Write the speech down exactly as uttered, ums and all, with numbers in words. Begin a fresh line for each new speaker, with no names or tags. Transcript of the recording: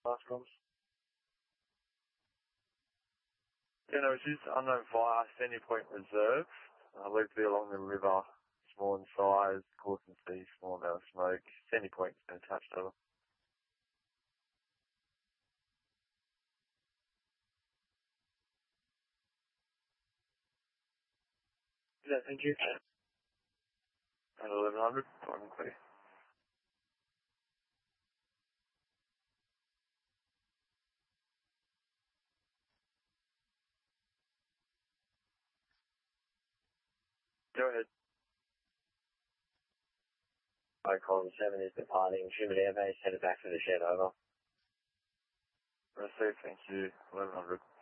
last comms.
Yeah, no, it's just unknown fire, Sandy Point Reserve. I believe to be along the river, small in size, causing to see small amount of smoke. Sandy Point's been touched over.
Yeah, thank you.
At eleven hundred, I'm clear. Go ahead.
Icon seven is departing. Schumann Air Base, headed back to the shed, over.
Received, thank you. eleven hundred.